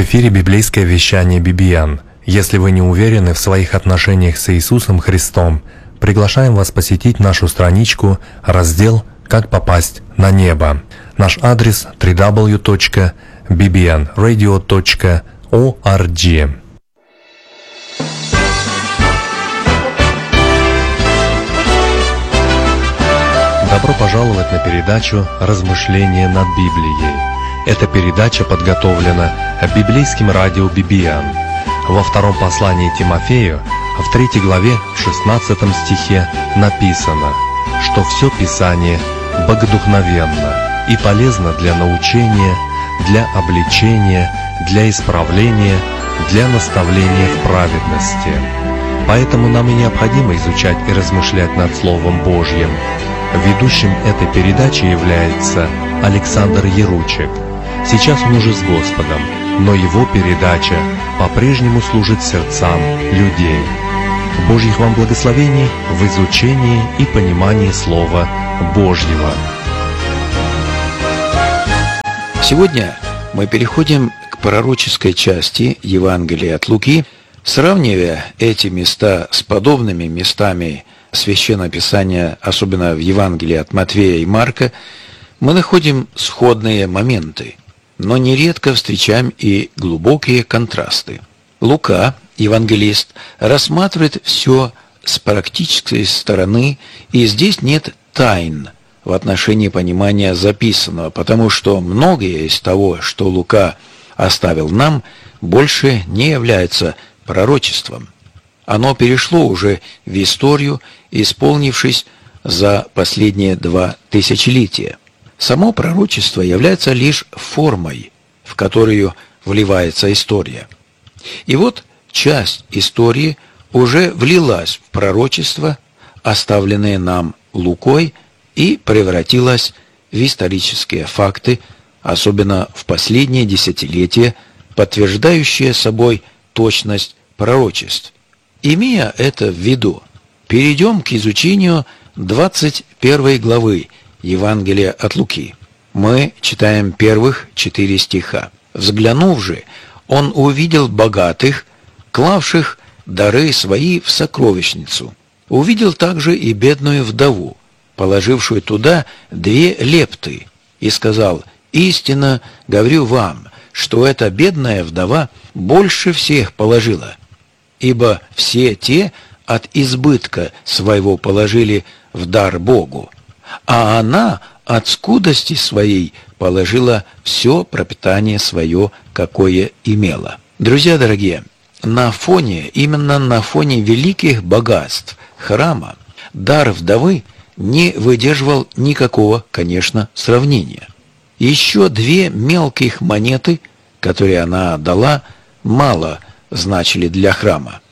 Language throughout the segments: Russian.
В эфире библейское вещание BBN. Если вы не уверены в своих отношениях с Иисусом Христом, приглашаем вас посетить нашу страничку, раздел «Как попасть на небо». Наш адрес www.bbnradio.org. Добро пожаловать на передачу «Размышления над Библией». Эта передача подготовлена библейским радио BBN. Во втором послании Тимофею, в 3 главе, в 16 стихе написано, что все Писание богодухновенно и полезно для научения, для обличения, для исправления, для наставления в праведности. Поэтому нам и необходимо изучать и размышлять над Словом Божьим. Ведущим этой передачи является Александр Яручек. Сейчас он уже с Господом, но его передача по-прежнему служит сердцам людей. Божьих вам благословений в изучении и понимании Слова Божьего. Сегодня мы переходим к пророческой части Евангелия от Луки. Сравнивая эти места с подобными местами Священного Писания, особенно в Евангелии от Матфея и Марка, мы находим сходные моменты, но нередко встречаем и глубокие контрасты. Лука, евангелист, рассматривает все с практической стороны, и здесь нет тайн в отношении понимания записанного, потому что многое из того, что Лука оставил нам, больше не является пророчеством. Оно перешло уже в историю, исполнившись за последние 2 тысячелетия. Само пророчество является лишь формой, в которую вливается история. И вот часть истории уже влилась в пророчество, оставленное нам Лукой, и превратилась в исторические факты, особенно в последние десятилетия, подтверждающие собой точность пророчеств. Имея это в виду, перейдем к изучению 21 главы Евангелия от Луки. Мы читаем первых 4 стиха. «Взглянув же, он увидел богатых, клавших дары свои в сокровищницу. Увидел также и бедную вдову, положившую туда 2 лепты, и сказал: истинно говорю вам, что эта бедная вдова больше всех положила, ибо все те от избытка своего положили в дар Богу, а она от скудости своей положила все пропитание свое, какое имела». Друзья дорогие, именно на фоне великих богатств храма, дар вдовы не выдерживал никакого, конечно, сравнения. Еще 2 мелких монеты, которые она дала, мало значили для храма.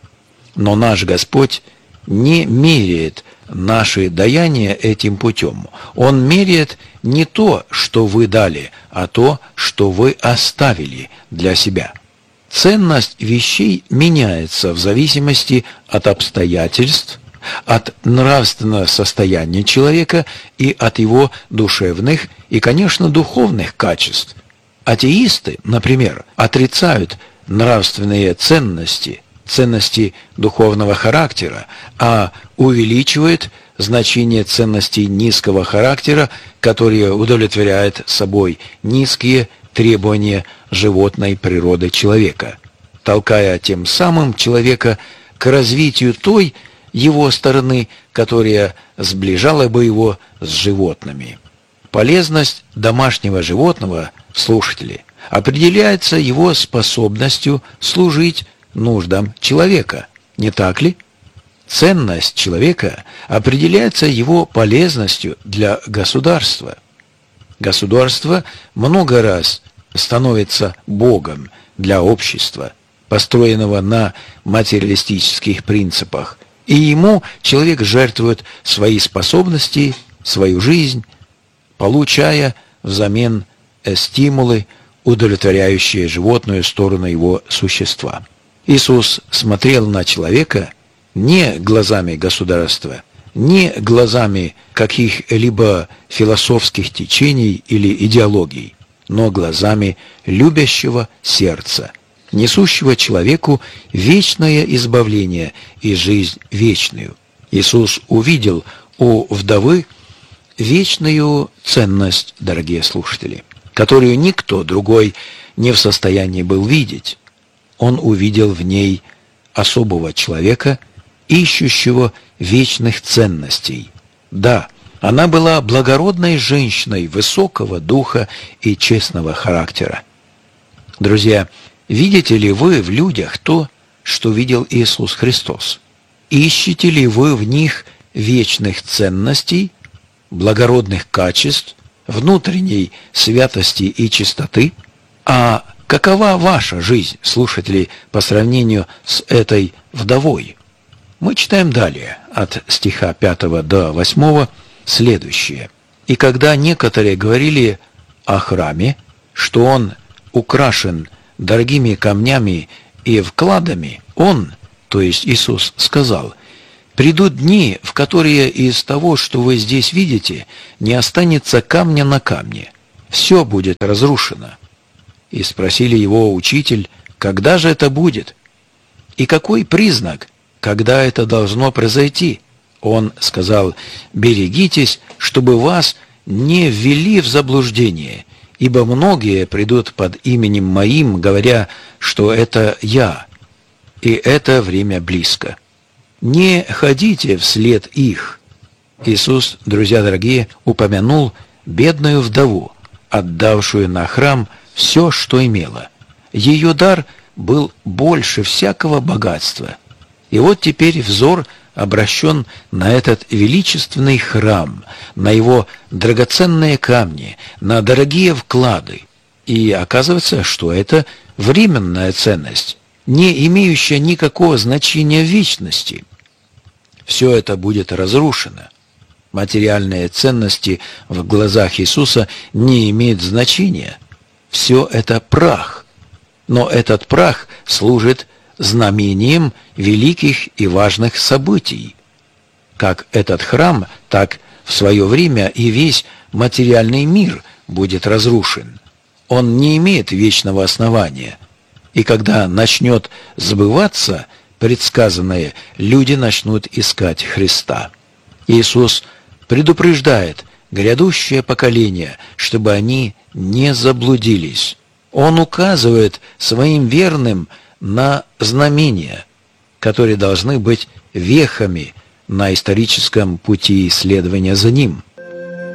Но наш Господь не меряет наши даяния этим путем. Он меряет не то, что вы дали, а то, что вы оставили для себя. Ценность вещей меняется в зависимости от обстоятельств, от нравственного состояния человека и от его душевных и, конечно, духовных качеств. Атеисты, например, отрицают нравственные ценности духовного характера, а увеличивают значение ценностей низкого характера, которые удовлетворяют собой низкие требования животной природы человека, толкая тем самым человека к развитию той его стороны, которая сближала бы его с животными. Полезность домашнего животного, слушатели, определяется его способностью служить нуждам человека, не так ли? Ценность человека определяется его полезностью для государства. Государство много раз становится Богом для общества, построенного на материалистических принципах, и ему человек жертвует свои способности, свою жизнь, получая взамен стимулы, удовлетворяющие животную сторону его существа. Иисус смотрел на человека не глазами государства, не глазами каких-либо философских течений или идеологий. но глазами любящего сердца, несущего человеку вечное избавление и жизнь вечную. Иисус увидел у вдовы вечную ценность, дорогие слушатели, которую никто другой не в состоянии был видеть. Он увидел в ней особого человека, ищущего вечных ценностей. Да, она была благородной женщиной высокого духа и честного характера. Друзья, видите ли вы в людях то, что видел Иисус Христос? Ищете ли вы в них вечных ценностей, благородных качеств, внутренней святости и чистоты? А какова ваша жизнь, слушатели, по сравнению с этой вдовой? Мы читаем далее, от стиха 5 до 8, следующее. «И когда некоторые говорили о храме, что он украшен дорогими камнями и вкладами, он, то есть Иисус, сказал: придут дни, в которые из того, что вы здесь видите, не останется камня на камне, все будет разрушено. И спросили его: учитель, когда же это будет? И какой признак, когда это должно произойти? Он сказал: берегитесь, чтобы вас не ввели в заблуждение, ибо многие придут под именем Моим, говоря, что это Я, и это время близко. Не ходите вслед их». Иисус, друзья дорогие, упомянул бедную вдову, отдавшую на храм все, что имела. Ее дар был больше всякого богатства. И вот теперь взор обращен на этот величественный храм, на его драгоценные камни, на дорогие вклады. И оказывается, что это временная ценность, не имеющая никакого значения в вечности. Все это будет разрушено. Материальные ценности в глазах Иисуса не имеют значения. Все это прах. Но этот прах служит знамением великих и важных событий. Как этот храм, так в свое время и весь материальный мир будет разрушен. Он не имеет вечного основания. И когда начнет сбываться предсказанное, люди начнут искать Христа. Иисус предупреждает грядущее поколение, чтобы они не заблудились. Он указывает своим верным на знамения, которые должны быть вехами на историческом пути исследования за Ним.